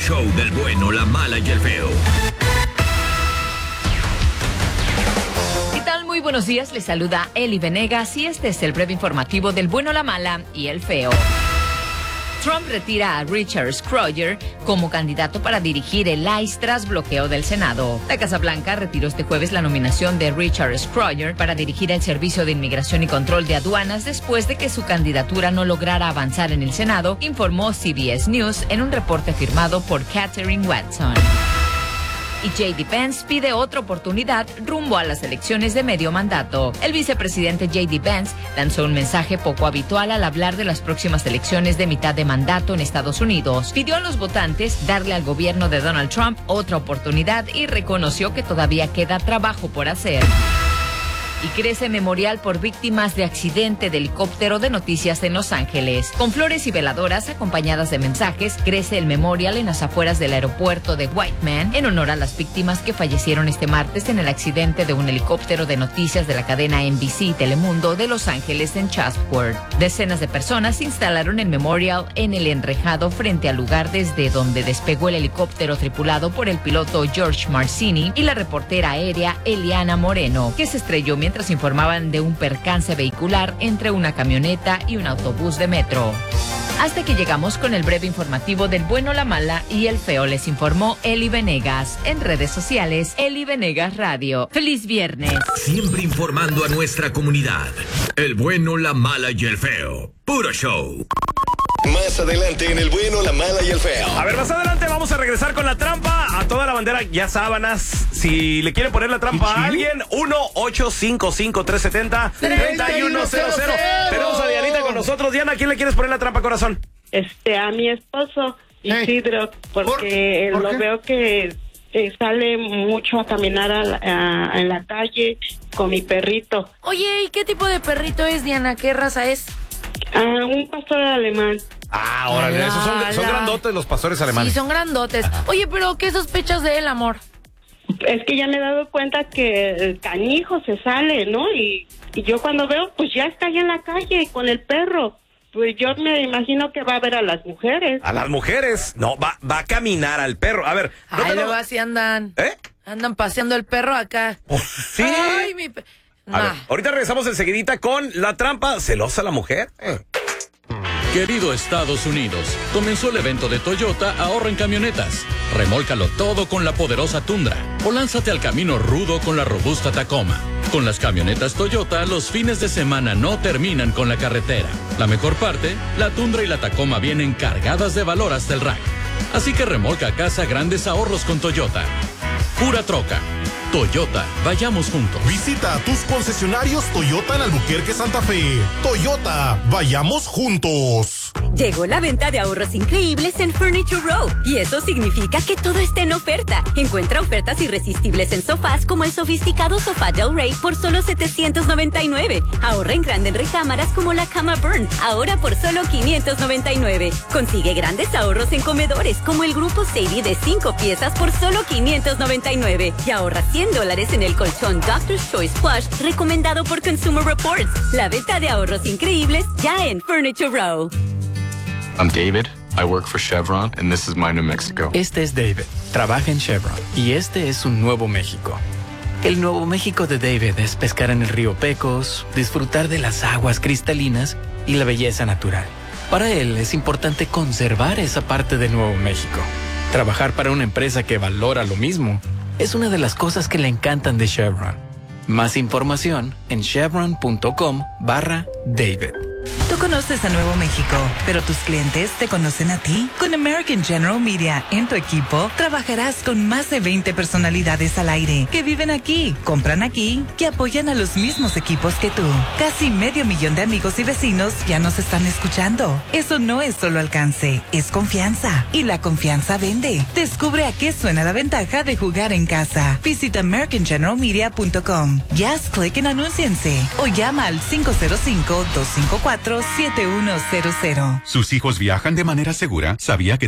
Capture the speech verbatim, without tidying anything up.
show del bueno, la mala y el feo. ¿Qué tal? Muy buenos días, les saluda Eli Venegas y este es el breve informativo del bueno, la mala y el feo. Trump retira a Richard Schroyer como candidato para dirigir el I C E tras bloqueo del Senado. La Casa Blanca retiró este jueves la nominación de Richard Schroyer para dirigir el Servicio de Inmigración y Control de Aduanas después de que su candidatura no lograra avanzar en el Senado, informó C B S News en un reporte firmado por Katherine Watson. Y J D Vance pide otra oportunidad rumbo a las elecciones de medio mandato. El vicepresidente J D Vance lanzó un mensaje poco habitual al hablar de las próximas elecciones de mitad de mandato en Estados Unidos. Pidió a los votantes darle al gobierno de Donald Trump otra oportunidad y reconoció que todavía queda trabajo por hacer. Y crece memorial por víctimas de accidente de helicóptero de Noticias en Los Ángeles. Con flores y veladoras acompañadas de mensajes, crece el memorial en las afueras del aeropuerto de Whiteman en honor a las víctimas que fallecieron este martes en el accidente de un helicóptero de noticias de la cadena N B C y Telemundo de Los Ángeles en Chatsworth. Decenas de personas instalaron el memorial en el enrejado frente al lugar desde donde despegó el helicóptero tripulado por el piloto George Marcini y la reportera aérea Eliana Moreno, que se estrelló mientras informaban de un percance vehicular entre una camioneta y un autobús de metro. Hasta que llegamos con el breve informativo del bueno, la mala y el feo, les informó Eli Venegas. En redes sociales, Eli Venegas Radio. ¡Feliz viernes! Siempre informando a nuestra comunidad. El bueno, la mala y el feo. Puro show. Más adelante en el bueno, la mala y el feo. A ver, más adelante vamos a regresar con la trampa a toda la bandera, ya sábanas. Si le quieren poner la trampa a alguien, uno ocho cinco cinco tres siete cero tres uno cero cero. Tenemos a Dianita con nosotros. Diana, ¿a quién le quieres poner la trampa, corazón? Este, a mi esposo, Isidro, porque ¿Por? ¿Por lo veo que eh, sale mucho a caminar a la, a, en la calle con mi perrito. Oye, ¿y qué tipo de perrito es, Diana? ¿Qué raza es? Ah, un pastor alemán. Ah, órale, esos son, son grandotes los pastores alemanes. Sí, son grandotes. Oye, pero ¿qué sospechas de él, amor? Es que ya me he dado cuenta que el canijo se sale, ¿no? Y, y yo cuando veo, pues ya está ahí en la calle con el perro. Pues yo me imagino que va a ver a las mujeres. ¿A las mujeres? No, va, va a caminar al perro. A ver. No Ay, te luego lo... así andan. ¿Eh? Andan paseando el perro acá. Pues sí. Ay, mi... Pe... A Nah. ver, ahorita regresamos enseguidita con la trampa. ¿Celosa la mujer? Eh. Querido Estados Unidos, comenzó el evento de Toyota Ahorra en Camionetas. Remólcalo todo con la poderosa Tundra o lánzate al camino rudo con la robusta Tacoma. Con las camionetas Toyota, los fines de semana no terminan con la carretera. La mejor parte, la Tundra y la Tacoma vienen cargadas de valor hasta el rack. Así que remolca a casa grandes ahorros con Toyota. Pura troca. Toyota, vayamos juntos. Visita tus concesionarios Toyota en Albuquerque, Santa Fe. Toyota, vayamos juntos. Llegó la venta de ahorros increíbles en Furniture Row y eso significa que todo está en oferta. Encuentra ofertas irresistibles en sofás como el sofisticado sofá Del Rey por solo setecientos noventa y nueve. Ahorra en grande en recámaras como la cama Burn, ahora por solo quinientos noventa y nueve. Consigue grandes ahorros en comedores como el grupo Sadie de cinco piezas por solo quinientos noventa y nueve. Y ahorra cien dólares en el colchón Doctor's Choice Plush recomendado por Consumer Reports. La venta de ahorros increíbles ya en Furniture Row. I'm David. I work for Chevron, and this is my New Mexico. Este es David. Trabaja en Chevron, y este es un Nuevo México. El Nuevo México de David es pescar en el río Pecos, disfrutar de las aguas cristalinas y la belleza natural. Para él es importante conservar esa parte de Nuevo México. Trabajar para una empresa que valora lo mismo es una de las cosas que le encantan de Chevron. Más información en chevron.com barra David. Tú conoces a Nuevo México, pero tus clientes te conocen a ti. Con American General Media en tu equipo, trabajarás con más de veinte personalidades al aire que viven aquí, compran aquí, que apoyan a los mismos equipos que tú. Casi medio millón de amigos y vecinos ya nos están escuchando. Eso no es solo alcance, es confianza. Y la confianza vende. Descubre a qué suena la ventaja de jugar en casa. Visita american general media punto com. Ya haz clic en anúnciense o llama al cinco cero cinco, dos cinco cuatro, siete uno cero cero. ¿Sus hijos viajan de manera segura? ¿Sabía que